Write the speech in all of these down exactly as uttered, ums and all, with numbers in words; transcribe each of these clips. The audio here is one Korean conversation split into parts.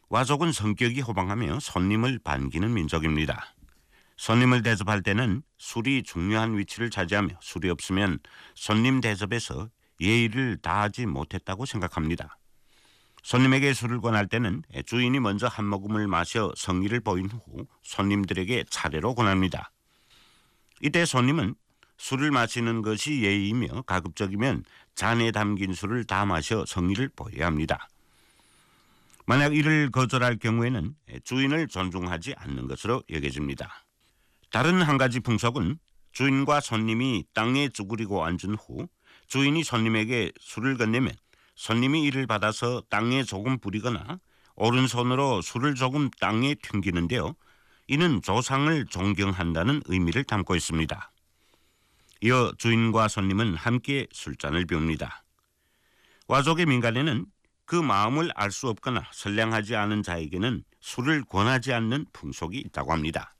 와족은 성격이 호방하며 손님을 반기는 민족입니다. 손님을 대접할 때는 술이 중요한 위치를 차지하며 술이 없으면 손님 대접에서 예의를 다하지 못했다고 생각합니다. 손님에게 술을 권할 때는 주인이 먼저 한 모금을 마셔 성의를 보인 후 손님들에게 차례로 권합니다. 이때 손님은 술을 마시는 것이 예의이며 가급적이면 잔에 담긴 술을 다 마셔 성의를 보여야 합니다. 만약 이를 거절할 경우에는 주인을 존중하지 않는 것으로 여겨집니다. 다른 한 가지 풍속은 주인과 손님이 땅에 쭈그리고 앉은 후 주인이 손님에게 술을 건네면 손님이 이를 받아서 땅에 조금 뿌리거나 오른손으로 술을 조금 땅에 튕기는데요. 이는 조상을 존경한다는 의미를 담고 있습니다. 이어 주인과 손님은 함께 술잔을 비웁니다. 와족의 민간에는 그 마음을 알 수 없거나 선량하지 않은 자에게는 술을 권하지 않는 풍속이 있다고 합니다.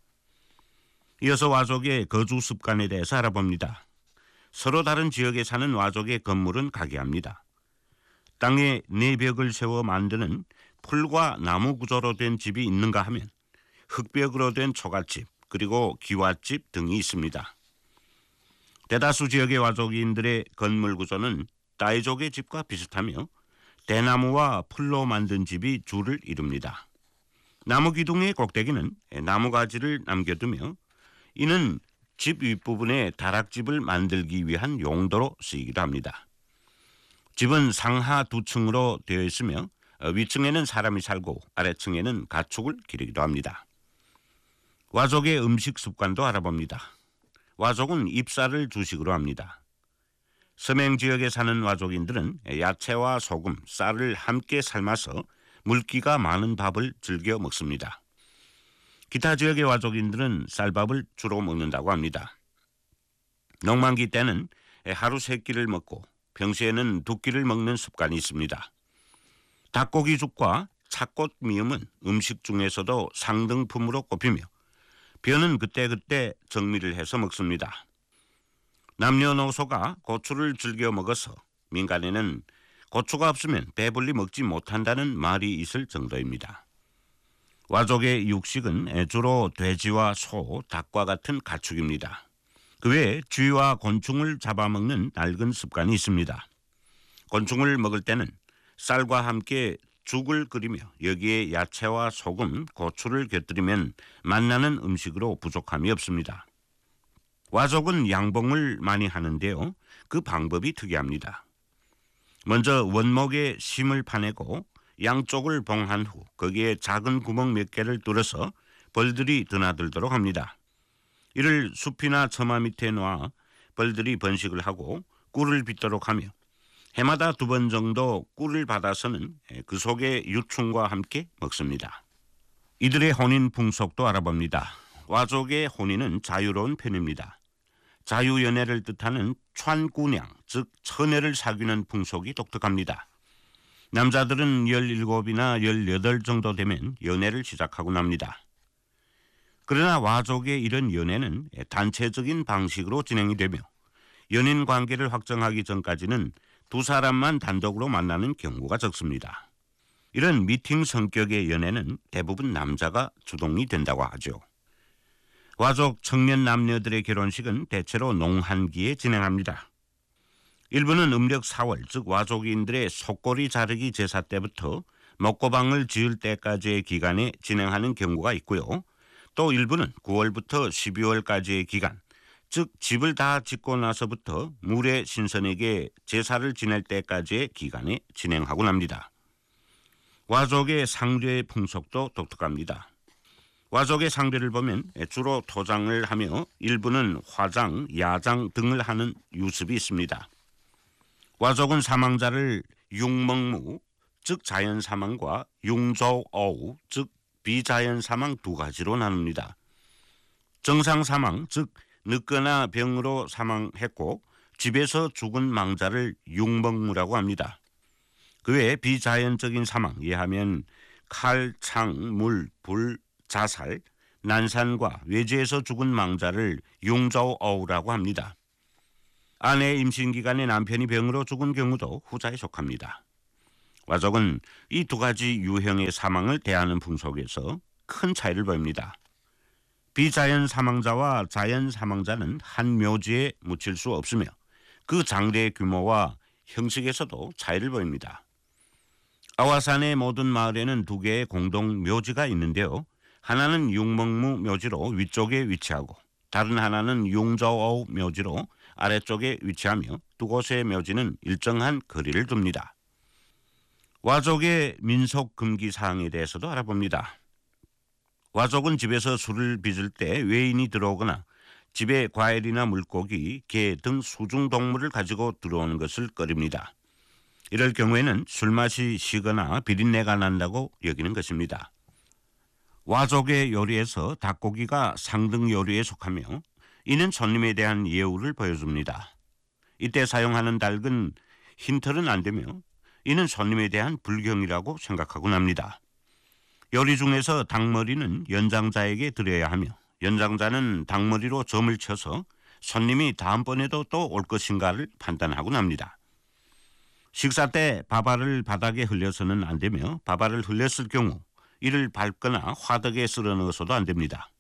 이어서 와족의 거주 습관에 대해서 알아봅니다. 서로 다른 지역에 사는 와족의 건물은 각이합니다. 땅에 내벽을 세워 만드는 풀과 나무 구조로 된 집이 있는가 하면 흙벽으로 된 초가집 그리고 기와집 등이 있습니다. 대다수 지역의 와족인들의 건물 구조는 따이족의 집과 비슷하며 대나무와 풀로 만든 집이 주를 이룹니다. 나무 기둥의 꼭대기는 나무 가지를 남겨두며 이는 집 윗부분에 다락집을 만들기 위한 용도로 쓰이기도 합니다. 집은 상하 두 층으로 되어 있으며 위층에는 사람이 살고 아래층에는 가축을 기르기도 합니다. 와족의 음식 습관도 알아봅니다. 와족은 잎쌀을 주식으로 합니다. 서맹 지역에 사는 와족인들은 야채와 소금, 쌀을 함께 삶아서 물기가 많은 밥을 즐겨 먹습니다. 기타 지역의 와족인들은 쌀밥을 주로 먹는다고 합니다. 농만기 때는 하루 세 끼를 먹고 평소에는 두 끼를 먹는 습관이 있습니다. 닭고기죽과 착꽃미음은 음식 중에서도 상등품으로 꼽히며 벼는 그때그때 정리를 해서 먹습니다. 남녀노소가 고추를 즐겨 먹어서 민간에는 고추가 없으면 배불리 먹지 못한다는 말이 있을 정도입니다. 와족의 육식은 주로 돼지와 소, 닭과 같은 가축입니다. 그 외에 쥐와 곤충을 잡아먹는 낡은 습관이 있습니다. 곤충을 먹을 때는 쌀과 함께 죽을 끓이며 여기에 야채와 소금, 고추를 곁들이면 맛나는 음식으로 부족함이 없습니다. 와족은 양봉을 많이 하는데요. 그 방법이 특이합니다. 먼저 원목에 심을 파내고 양쪽을 봉한 후 거기에 작은 구멍 몇 개를 뚫어서 벌들이 드나들도록 합니다. 이를 숲이나 처마 밑에 놓아 벌들이 번식을 하고 꿀을 빚도록 하며 해마다 두 번 정도 꿀을 받아서는 그 속의 유충과 함께 먹습니다. 이들의 혼인 풍속도 알아봅니다. 와족의 혼인은 자유로운 편입니다. 자유연애를 뜻하는 촨꾸냥, 즉 처녀를 사귀는 풍속이 독특합니다. 남자들은 열일곱이나 열여덟 정도 되면 연애를 시작하곤 합니다. 그러나 와족의 이런 연애는 단체적인 방식으로 진행이 되며 연인 관계를 확정하기 전까지는 두 사람만 단독으로 만나는 경우가 적습니다. 이런 미팅 성격의 연애는 대부분 남자가 주동이 된다고 하죠. 와족 청년 남녀들의 결혼식은 대체로 농한기에 진행합니다. 일부는 음력 사월, 즉 와족인들의 속꼬리 자르기 제사 때부터 먹고방을 지을 때까지의 기간에 진행하는 경우가 있고요. 또 일부는 구월부터 십이월까지의 기간, 즉 집을 다 짓고 나서부터 물의 신선에게 제사를 지낼 때까지의 기간에 진행하곤 합니다. 와족의 상례 풍속도 독특합니다. 와족의 상례를 보면 주로 토장을 하며 일부는 화장, 야장 등을 하는 유습이 있습니다. 와족은 사망자를 융먹무, 즉 자연사망과 융조어우, 즉 비자연사망 두 가지로 나눕니다. 정상사망, 즉 늙거나 병으로 사망했고 집에서 죽은 망자를 융먹무라고 합니다. 그 외에 비자연적인 사망, 이하면 칼, 창, 물, 불, 자살, 난산과 외지에서 죽은 망자를 융조어우라고 합니다. 아내 임신 기간에 남편이 병으로 죽은 경우도 후자에 속합니다. 와족은 이 두 가지 유형의 사망을 대하는 풍속에서 큰 차이를 보입니다. 비자연 사망자와 자연 사망자는 한 묘지에 묻힐 수 없으며 그 장례의 규모와 형식에서도 차이를 보입니다. 아와산의 모든 마을에는 두 개의 공동 묘지가 있는데요. 하나는 융먹무 묘지로 위쪽에 위치하고 다른 하나는 융저어우 묘지로 아래쪽에 위치하며 두 곳의 묘지는 일정한 거리를 둡니다. 와족의 민속 금기 사항에 대해서도 알아봅니다. 와족은 집에서 술을 빚을 때 외인이 들어오거나 집에 과일이나 물고기, 개 등 수중동물을 가지고 들어오는 것을 꺼립니다. 이럴 경우에는 술맛이 시거나 비린내가 난다고 여기는 것입니다. 와족의 요리에서 닭고기가 상등 요리에 속하며 이는 손님에 대한 예우를 보여줍니다. 이때 사용하는 닭은 흰털은 안 되며 이는 손님에 대한 불경이라고 생각하곤 합니다. 요리 중에서 닭머리는 연장자에게 드려야 하며 연장자는 닭머리로 점을 쳐서 손님이 다음번에도 또 올 것인가를 판단하곤 합니다. 식사 때 밥알을 바닥에 흘려서는 안 되며 밥알을 흘렸을 경우 이를 밟거나 화덕에 쓸어 넣어서도 안 됩니다.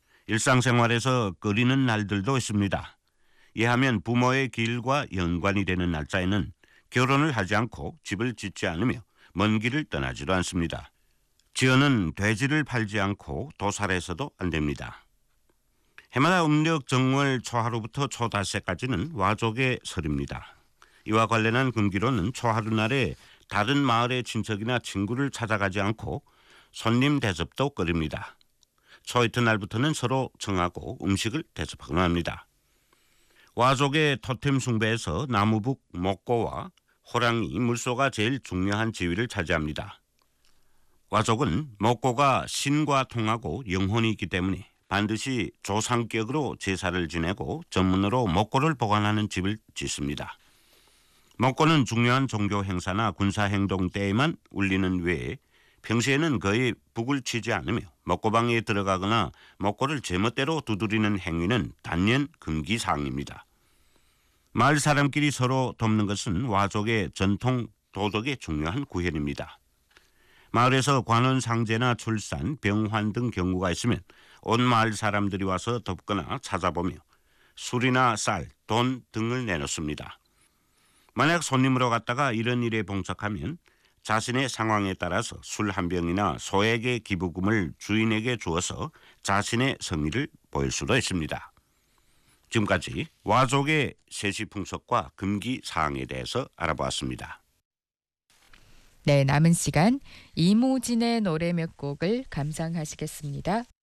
일상생활에서 끓이는 날들도 있습니다. 이하면 부모의 길과 연관이 되는 날짜에는 결혼을 하지 않고 집을 짓지 않으며 먼 길을 떠나지도 않습니다. 지어는 돼지를 팔지 않고 도살해서도 안 됩니다. 해마다 음력 정월 초하루부터 초닷새까지는 와족의 설입니다. 이와 관련한 금기로는 초하루 날에 다른 마을의 친척이나 친구를 찾아가지 않고 손님 대접도 꺼립니다. 초이튿날부터는 서로 청하고 음식을 대접하곤 합니다. 와족의 토템 숭배에서 나무북, 목고와 호랑이, 물소가 제일 중요한 지위를 차지합니다. 와족은 목고가 신과 통하고 영혼이 있기 때문에 반드시 조상격으로 제사를 지내고 전문으로 목고를 보관하는 집을 짓습니다. 목고는 중요한 종교 행사나 군사 행동 때에만 울리는 외에 평시에는 거의 북을 치지 않으며 목고방에 들어가거나 목고를 제멋대로 두드리는 행위는 단연 금기사항입니다. 마을 사람끼리 서로 돕는 것은 와족의 전통 도덕의 중요한 구현입니다. 마을에서 관원 상제나 출산, 병환 등 경우가 있으면 온 마을 사람들이 와서 돕거나 찾아보며 술이나 쌀, 돈 등을 내놓습니다. 만약 손님으로 갔다가 이런 일에 봉착하면 자신의 상황에 따라서 술 한 병이나 소액의 기부금을 주인에게 주어서 자신의 성의를 보일 수도 있습니다. 지금까지 와족의 세시풍속과 금기 사항에 대해서 알아보았습니다. 네, 남은 시간 이무진의 노래 몇 곡을 감상하시겠습니다.